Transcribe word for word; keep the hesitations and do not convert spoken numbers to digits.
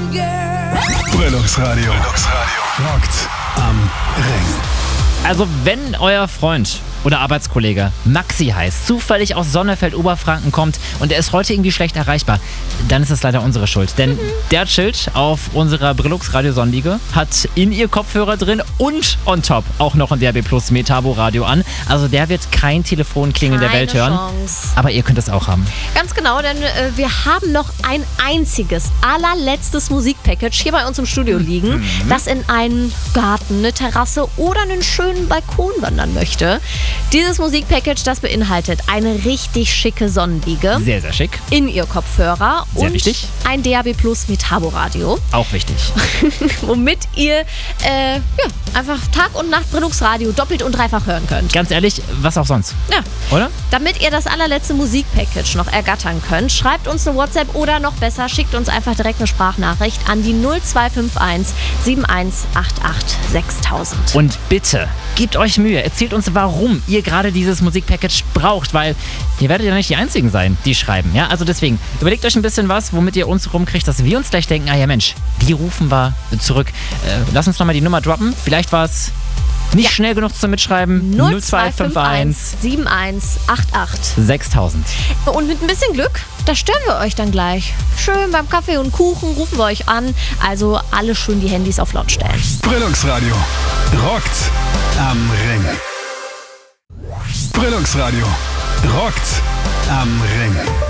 Brillungsradio. Rockt am Ring. Also wenn euer Freund oder Arbeitskollege Maxi heißt, zufällig aus Sonnefeld-Oberfranken kommt und er ist heute irgendwie schlecht erreichbar, dann ist es leider unsere Schuld. Denn mhm. der chillt auf unserer Brillux-Radio-Sonnenliege, hat in ihr Kopfhörer drin und on top auch noch ein D A B Plus Metabo-Radio an. Also der wird kein Telefonklingeln der Welt hören. Chance. Aber ihr könnt es auch haben. Ganz genau, denn äh, wir haben noch ein einziges, allerletztes Musikpackage hier bei uns im Studio liegen, mhm. das in einen Garten, eine Terrasse oder einen schönen Balkon wandern möchte. Dieses Musikpackage, das beinhaltet eine richtig schicke Sonnenliege. Sehr, sehr schick. In ihr Kopfhörer. Sehr und wichtig. Ein D A B Plus Metabo Radio. Auch wichtig. Womit ihr äh, ja, einfach Tag und Nacht Brillux Radio doppelt und dreifach hören könnt. Ganz ehrlich, was auch sonst. Ja. Oder? Damit ihr das allerletzte Musikpackage noch ergattern könnt, schreibt uns eine WhatsApp oder noch besser, schickt uns einfach direkt eine Sprachnachricht an die null zwei fünf eins sieben eins acht acht sechstausend. Und bitte, gebt euch Mühe, erzählt uns, warum ihr gerade dieses Musikpackage braucht, weil ihr werdet ja nicht die Einzigen sein, die schreiben. Ja? Also deswegen, überlegt euch ein bisschen was, womit ihr uns rumkriegt, dass wir uns gleich denken, ah ja Mensch, die rufen wir zurück. Äh, lass uns nochmal die Nummer droppen. Vielleicht war es nicht ja. schnell genug zum Mitschreiben. null zwei fünf eins sieben eins acht acht sechstausend. Und mit ein bisschen Glück, da stören wir euch dann gleich. Schön beim Kaffee und Kuchen rufen wir euch an. Also alle schön die Handys auf laut stellen. Brillungsradio. Rockt am Ring. Brillungsradio. Rockt am Ring.